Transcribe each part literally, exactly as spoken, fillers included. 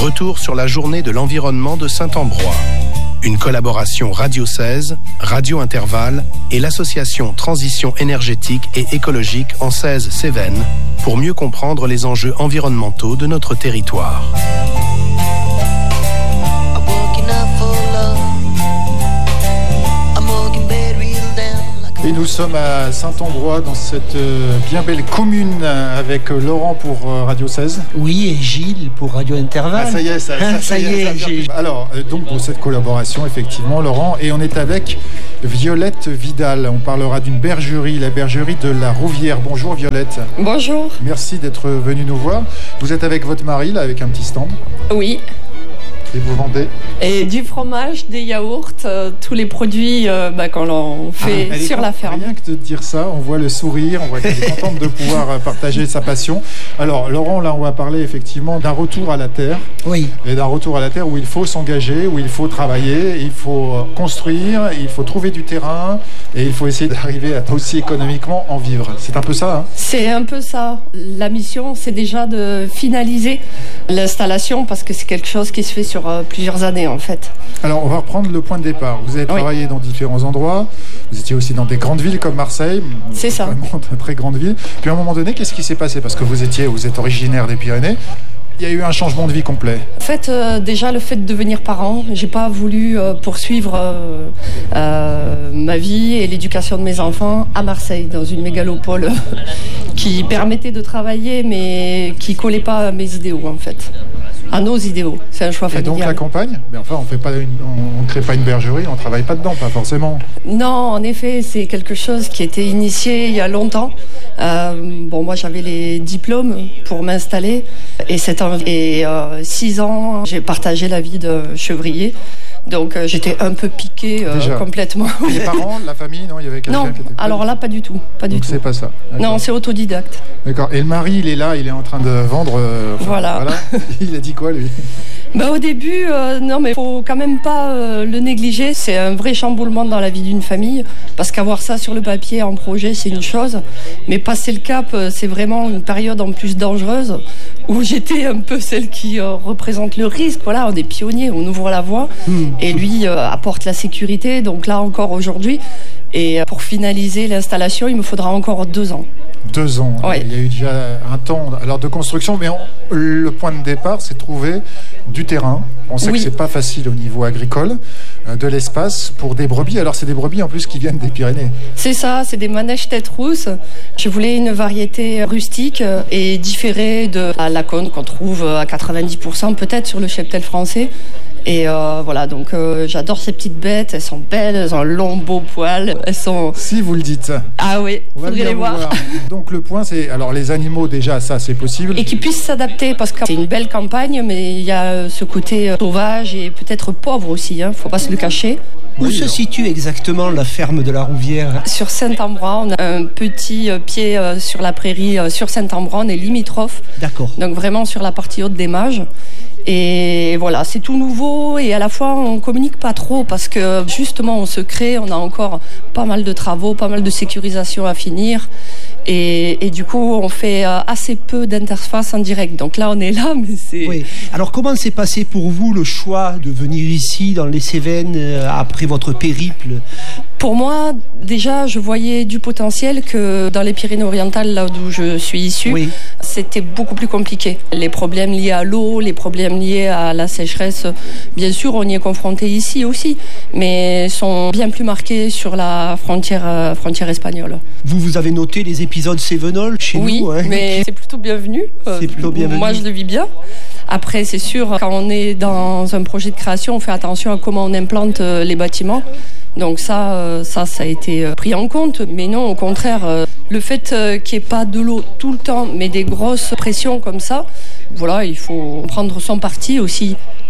Retour sur la journée de l'environnement de Saint-Ambrois. Une collaboration Radio seize, Radio Intervalle et l'association Transition énergétique et écologique en seize Cévennes pour mieux comprendre les enjeux environnementaux de notre territoire. Et nous sommes à Saint-Ambrois dans cette bien belle commune avec Laurent pour Radio seize. Oui, et Gilles pour Radio Intervalle. Ah, ça y est, ça, ça, ça, ça y est. est j'ai... Alors, donc pour cette collaboration, effectivement, Laurent, et on est avec Violette Vidal. On parlera d'une bergerie, la bergerie de la Rouvière. Bonjour Violette. Bonjour. Merci d'être venue nous voir. Vous êtes avec votre mari, là, avec un petit stand. Oui. Et vous vendez ? Et du fromage, des yaourts, euh, tous les produits euh, bah, qu'on l'on fait ah, sur la ferme. Rien que de dire ça, on voit le sourire, on voit qu'elle est contente de pouvoir partager sa passion. Alors Laurent, là on va parler effectivement d'un retour à la terre. Oui. Et d'un retour à la terre où il faut s'engager, où il faut travailler, il faut construire, il faut trouver du terrain et il faut essayer d'arriver à aussi économiquement en vivre. C'est un peu ça, hein ? C'est un peu ça. La mission, c'est déjà de finaliser l'installation parce que c'est quelque chose qui se fait sur euh, plusieurs années en fait. Alors on va reprendre le point de départ. Vous avez travaillé oui. dans différents endroits. Vous étiez aussi dans des grandes villes comme Marseille. C'est ça. Vraiment de très grandes villes. Puis à un moment donné, qu'est-ce qui s'est passé ? Parce que vous étiez, vous êtes originaire des Pyrénées. Il y a eu un changement de vie complet. En fait, euh, déjà le fait de devenir parent, j'ai pas voulu euh, poursuivre euh, euh, ma vie et l'éducation de mes enfants à Marseille, dans une mégalopole qui permettait de travailler, mais qui collait pas à mes idéaux en fait. À nos idéaux, c'est un choix familial. Et donc la campagne, mais enfin on fait pas une, on ne crée pas une bergerie, on travaille pas dedans, pas forcément. Non, en effet, c'est quelque chose qui a été initié il y a longtemps. Euh, bon, moi j'avais les diplômes pour m'installer et sept ans et euh, six ans, j'ai partagé la vie de chevrier. Donc euh, j'étais un peu piquée euh, complètement. Les parents, la famille, non, il y avait quelqu'un non, qui était. Non, alors là pas du tout, pas du Donc tout. c'est pas ça. D'accord. Non, c'est autodidacte. D'accord. Et le mari, il est là, il est en train de vendre. Euh, enfin, voilà. voilà. Il a dit quoi lui ? Bah, au début, euh, non, mais faut quand même pas euh, le négliger. C'est un vrai chamboulement dans la vie d'une famille, parce qu'avoir ça sur le papier en projet, c'est une chose, mais passer le cap, c'est vraiment une période en plus dangereuse où j'étais un peu celle qui euh, représente le risque. Voilà, on est pionniers, on ouvre la voie, mmh. et lui euh, apporte la sécurité. Donc là encore aujourd'hui, et pour finaliser l'installation, il me faudra encore deux ans. Deux ans. Ouais. Il y a eu déjà un temps alors de construction, mais on, le point de départ, c'est trouver du terrain. On sait oui. que c'est pas facile au niveau agricole, euh, de l'espace pour des brebis. Alors c'est des brebis en plus qui viennent des Pyrénées. C'est ça, c'est des manèges tête rousse. Je voulais une variété rustique et différée de la cône qu'on trouve à quatre-vingt-dix pour cent peut-être sur le cheptel français. Et euh, voilà, donc euh, j'adore ces petites bêtes, elles sont belles, elles ont un long beau poil, elles sont... Si vous le dites. Ah oui, il faudrait les voir. voir. Donc le point c'est, alors les animaux déjà, ça c'est possible. Et qu'ils puissent s'adapter, parce que c'est une belle campagne, mais il y a ce côté euh, sauvage et peut-être pauvre aussi, hein, faut pas se le cacher. Où oui, se situe exactement la ferme de la Rouvière ? Sur Saint-Ambrois, on a un petit euh, pied euh, sur la prairie, euh, sur Saint-Ambrois, on est limitrophe. D'accord. Donc vraiment sur la partie haute des Mages. Et voilà, c'est tout nouveau et à la fois on communique pas trop parce que justement on se crée, on a encore pas mal de travaux, pas mal de sécurisation à finir et, et du coup on fait assez peu d'interface en direct. Donc là on est là, mais c'est... Oui. Alors comment s'est passé pour vous le choix de venir ici dans les Cévennes après votre périple ? Pour moi, déjà, je voyais du potentiel que dans les Pyrénées-Orientales, là d'où je suis issue, oui. c'était beaucoup plus compliqué. Les problèmes liés à l'eau, les problèmes liés à la sécheresse, bien sûr, on y est confronté ici aussi, mais sont bien plus marqués sur la frontière, frontière espagnole. Vous, vous avez noté les épisodes cévenols chez oui, nous ? Oui, hein. mais c'est plutôt bienvenu. C'est plutôt bienvenu. Moi, je le vis bien. Après, c'est sûr, quand on est dans un projet de création, on fait attention à comment on implante les bâtiments. Donc ça, ça, ça a été pris en compte. Mais non, au contraire, le fait qu'il n'y ait pas de l'eau tout le temps, mais des grosses pressions comme ça, voilà, il faut prendre son parti aussi.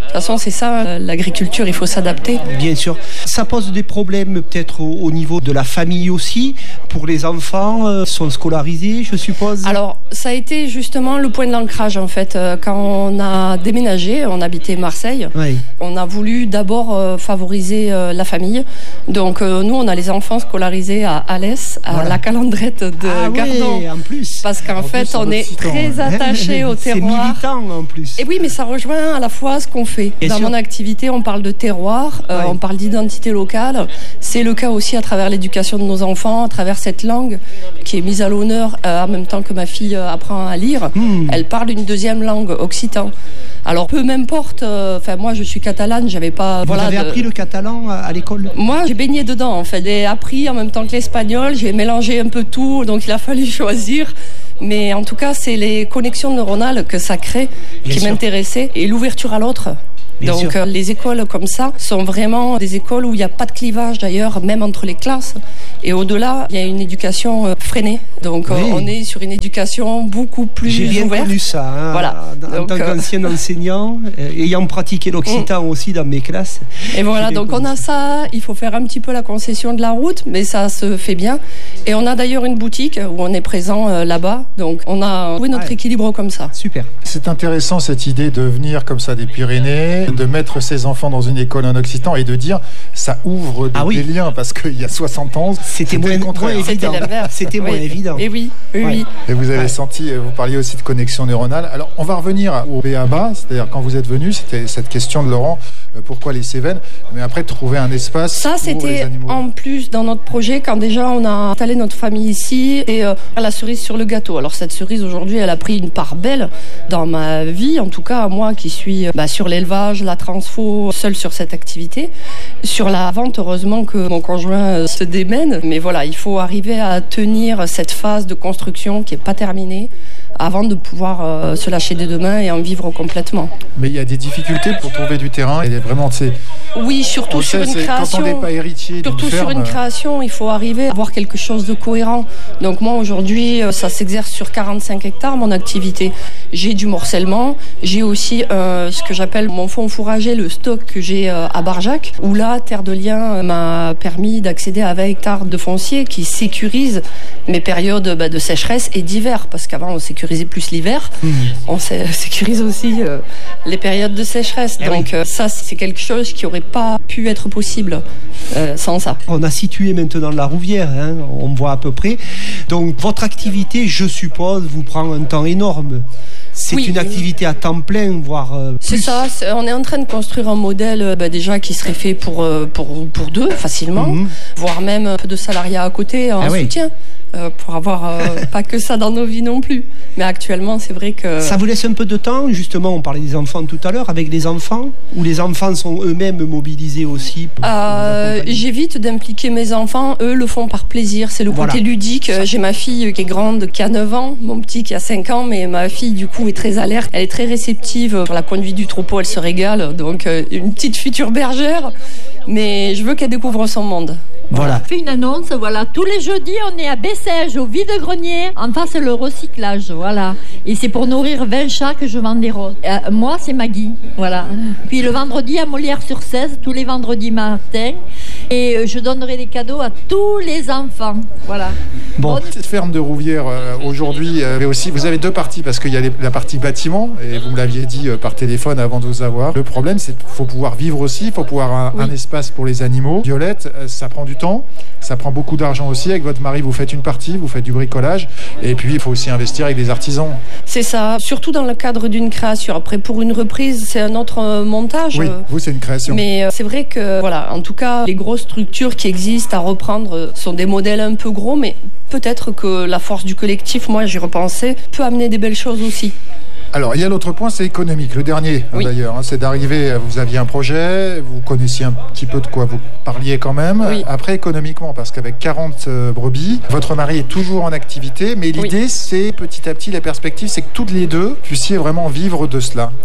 toute façon, c'est ça, l'agriculture, il faut s'adapter. Bien sûr. Ça pose des problèmes peut-être au, au niveau de la famille aussi. Pour les enfants, euh, sont scolarisés, je suppose. Alors, ça a été justement le point de l'ancrage, en fait. Quand on a déménagé, on habitait Marseille. Oui. On a voulu d'abord euh, favoriser euh, la famille. Donc, euh, nous, on a les enfants scolarisés à Alès, à voilà. la Calandrette de ah Gardon. Oui, en plus. Parce qu'en en fait, plus, on est très attachés au terroir. C'est militant, en plus. Et oui, mais ça rejoint à la fois ce qu'on fait. Bien Dans sûr. Mon activité, on parle de terroir, euh, oui. on parle d'identité locale. C'est le cas aussi à travers l'éducation de nos enfants, à travers cette langue qui est mise à l'honneur euh, en même temps que ma fille euh, apprend à lire. Mmh. Elle parle une deuxième langue, occitan. Alors peu m'importe, enfin euh, moi je suis catalane, j'avais pas... Vous voilà, avez de... appris le catalan à, à l'école? Moi j'ai baigné dedans en fait, j'ai appris en même temps que l'espagnol, j'ai mélangé un peu tout, donc il a fallu choisir. Mais en tout cas c'est les connexions neuronales que ça crée Bien qui sûr. M'intéressaient et l'ouverture à l'autre. Bien Donc euh, les écoles comme ça sont vraiment des écoles où il n'y a pas de clivage d'ailleurs, même entre les classes. Et au-delà, il y a une éducation euh, freinée. Donc oui. euh, on est sur une éducation beaucoup plus J'ai bien ouverte. connu ça, hein, voilà. en donc, tant qu'ancien euh... enseignant, euh, ayant pratiqué l'occitan mmh. aussi dans mes classes. Et voilà, donc on a ça, il faut faire un petit peu la concession de la route, mais ça se fait bien. Et on a d'ailleurs une boutique où on est présent euh, là-bas. Donc on a trouvé notre ouais. équilibre comme ça. Super. C'est intéressant cette idée de venir comme ça des Pyrénées, de mettre ses enfants dans une école en occitan et de dire ça ouvre des, ah oui. des liens parce qu'il y a soixante ans c'était moins, moins évident. C'était moins oui. évident. Et oui, oui, ouais. oui. Et vous avez ouais. senti, vous parliez aussi de connexion neuronale. Alors on va revenir au B A B A, c'est-à-dire quand vous êtes venu, c'était cette question de Laurent, pourquoi les Cévennes, mais après trouver un espace ça pour les animaux. C'était en plus dans notre projet quand déjà on a installé notre famille ici et euh, la cerise sur le gâteau. Alors cette cerise aujourd'hui elle a pris une part belle dans ma vie, en tout cas moi qui suis bah, sur l'élevage, la transfo, seule sur cette activité. Sur la vente, heureusement que mon conjoint se démène, mais voilà, il faut arriver à tenir cette phase de construction qui n'est pas terminée avant de pouvoir euh, se lâcher des deux mains et en vivre complètement. Mais il y a des difficultés pour trouver du terrain et vraiment, c'est... Oui, surtout sur sait, une création. Quand on n'est pas héritier d'une Surtout ferme, sur une création, il faut arriver à avoir quelque chose de cohérent. Donc moi, aujourd'hui, ça s'exerce sur quarante-cinq hectares, mon activité. J'ai du morcellement, j'ai aussi euh, ce que j'appelle mon fonds fourrager, le stock que j'ai euh, à Barjac, où là, Terre de Liens m'a permis d'accéder à vingt hectares de foncier qui sécurise mes périodes bah, de sécheresse et d'hiver, parce qu'avant, on sécurisait plus l'hiver. Mmh. On sécurise aussi euh, les périodes de sécheresse. Eh Donc oui. euh, ça, c'est quelque chose qui aurait pas pu être possible euh, sans ça. On a situé maintenant la Rouvière, hein, on voit à peu près. Donc votre activité, je suppose, vous prend un temps énorme. C'est oui. une activité à temps plein, voire euh, plus. C'est ça, c'est, on est en train de construire un modèle euh, bah, déjà qui serait fait pour, euh, pour, pour deux facilement, mmh. voire même un peu de salariat à côté en ah soutien. Oui. Euh, pour avoir euh, pas que ça dans nos vies non plus. Mais actuellement, c'est vrai que... Ça vous laisse un peu de temps, justement, on parlait des enfants tout à l'heure, avec les enfants, ou les enfants sont eux-mêmes mobilisés aussi pour euh, J'évite d'impliquer mes enfants, eux le font par plaisir, c'est le voilà. côté ludique. Ça. J'ai ma fille qui est grande, qui a neuf ans, mon petit qui a cinq ans, mais ma fille du coup est très alerte, elle est très réceptive sur la conduite du troupeau, elle se régale, donc euh, une petite future bergère, mais je veux qu'elle découvre son monde. Voilà. On fait une annonce, voilà. Tous les jeudis, on est à Bessèges, au vide-grenier. En face, le recyclage, voilà. Et c'est pour nourrir vingt chats que je vends des roses. Euh, moi, c'est Maggie, voilà. Puis le vendredi, à Molière-sur-Cèze, tous les vendredis matin. Et je donnerai des cadeaux à tous les enfants, voilà. Bon. Cette ferme de Rouvière, euh, aujourd'hui, euh, aussi, vous avez deux parties, parce qu'il y a les, la partie bâtiment, et vous me l'aviez dit euh, par téléphone avant de vous avoir. Le problème, c'est qu'il faut pouvoir vivre aussi, il faut pouvoir un, oui. un espace pour les animaux. Violette, euh, ça prend du temps, ça prend beaucoup d'argent aussi. Avec votre mari, vous faites une partie, vous faites du bricolage, et puis il faut aussi investir avec des artisans. C'est ça, surtout dans le cadre d'une création. Après, pour une reprise, c'est un autre euh, montage. Oui, vous, c'est une création. Mais euh, c'est vrai que, voilà, en tout cas, les grosses structures qui existent à reprendre sont des modèles un peu gros, mais peut-être que la force du collectif, moi j'y repensais, peut amener des belles choses aussi. Alors, il y a l'autre point, c'est économique. Le dernier, oui. hein, d'ailleurs, hein, c'est d'arriver, vous aviez un projet, vous connaissiez un petit peu de quoi vous parliez quand même. Oui. Après, économiquement, parce qu'avec quarante euh, brebis, votre mari est toujours en activité, mais l'idée, oui. c'est petit à petit, la perspective, c'est que toutes les deux puissiez vraiment vivre de cela.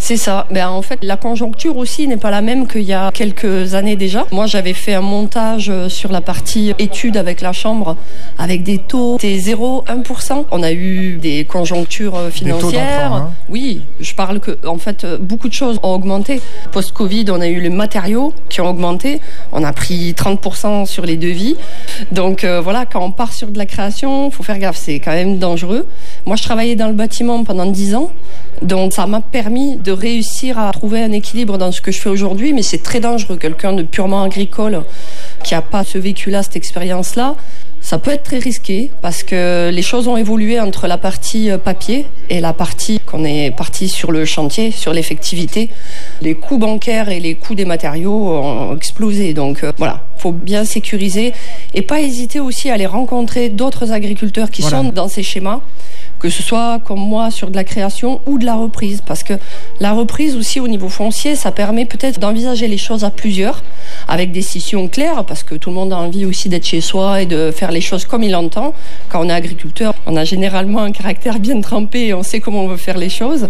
C'est ça. Ben, en fait, la conjoncture aussi n'est pas la même qu'il y a quelques années déjà. Moi, j'avais fait un montage sur la partie études avec la Chambre, avec des taux, c'était zéro virgule un pour cent. On a eu des conjonctures financières. Hein. Oui, je parle que, en fait, beaucoup de choses ont augmenté. Post-Covid, on a eu les matériaux qui ont augmenté. On a pris trente pour cent sur les devis. Donc euh, voilà, quand on part sur de la création, il faut faire gaffe, c'est quand même dangereux. Moi, je travaillais dans le bâtiment pendant dix ans. Donc ça m'a permis de réussir à trouver un équilibre dans ce que je fais aujourd'hui, mais c'est très dangereux. Quelqu'un de purement agricole qui n'a pas ce vécu-là, cette expérience-là, ça peut être très risqué parce que les choses ont évolué entre la partie papier et la partie qu'on est parti sur le chantier, sur l'effectivité. Les coûts bancaires et les coûts des matériaux ont explosé. Donc euh, voilà, il faut bien sécuriser et pas hésiter aussi à aller rencontrer d'autres agriculteurs qui voilà. sont dans ces schémas, que ce soit comme moi sur de la création ou de la reprise. Parce que la reprise aussi au niveau foncier, ça permet peut-être d'envisager les choses à plusieurs, avec des scissions claires, parce que tout le monde a envie aussi d'être chez soi et de faire les choses comme il entend. Quand on est agriculteur, on a généralement un caractère bien trempé et on sait comment on veut faire les choses.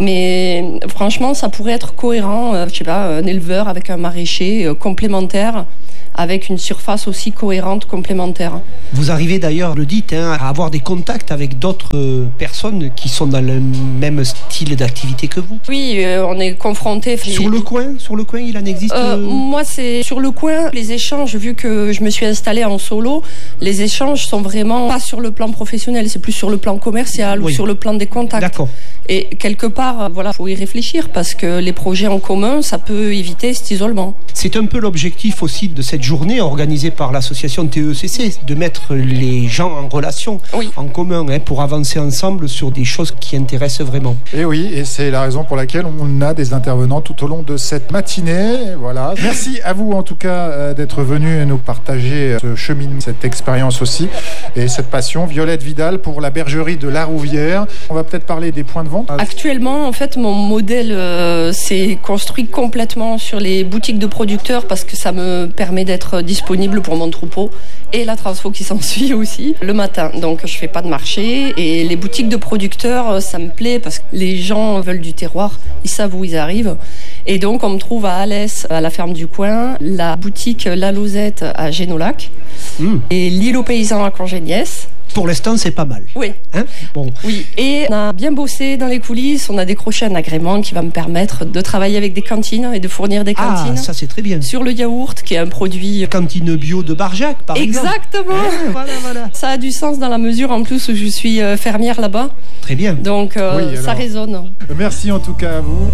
Mais franchement, ça pourrait être cohérent, euh, je sais pas, un éleveur avec un maraîcher euh, complémentaire, avec une surface aussi cohérente, complémentaire. Vous arrivez d'ailleurs, le dites, hein, à avoir des contacts avec d'autres personnes qui sont dans le même style d'activité que vous. Oui, euh, on est confrontés. Sur le coin, sur le coin, il en existe euh, Moi, c'est sur le coin. Les échanges, vu que je me suis installée en solo, les échanges sont vraiment pas sur le plan professionnel, c'est plus sur le plan commercial oui. ou sur le plan des contacts. D'accord. Et quelque part, voilà, faut y réfléchir parce que les projets en commun, ça peut éviter cet isolement. C'est un peu l'objectif aussi de cette journée organisée par l'association T E C C, de mettre les gens en relation, oui. en commun, hein, pour avancer ensemble sur des choses qui intéressent vraiment. Et oui, et c'est la raison pour laquelle on a des intervenants tout au long de cette matinée. Voilà. Merci à vous en tout cas euh, d'être venus nous partager ce cheminement, cette expérience aussi et cette passion. Violette Vidal pour la bergerie de La Rouvière. On va peut-être parler des points de vente. Actuellement, en fait, mon modèle euh, s'est construit complètement sur les boutiques de producteurs parce que ça me permet d'être disponible pour mon troupeau et la transfo qui s'ensuit aussi le matin. Donc, je fais pas de marché et les boutiques de producteurs, ça me plaît parce que les gens veulent du terroir, ils savent où ils arrivent. Et donc, on me trouve à Alès, à la ferme du coin, la boutique La Lozette à Génolac mmh. et l'île aux paysans à Congéniès. Pour l'instant, c'est pas mal. Oui. Hein bon. Oui. Et on a bien bossé dans les coulisses. On a décroché un agrément qui va me permettre de travailler avec des cantines et de fournir des cantines. Ah, ça c'est très bien. Sur le yaourt, qui est un produit... Cantine bio de Barjac, par Exactement. exemple. Exactement. Voilà, voilà. Ça a du sens dans la mesure, en plus, où je suis fermière là-bas. Très bien. Donc, euh, oui, ça résonne. Merci en tout cas à vous.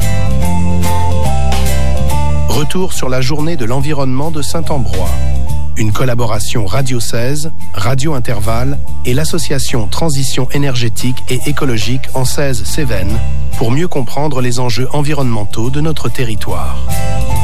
Retour sur la journée de l'environnement de Saint-Ambrois. Une collaboration Radio seize, Radio Intervalle et l'association Transition énergétique et écologique en seize Cévennes pour mieux comprendre les enjeux environnementaux de notre territoire.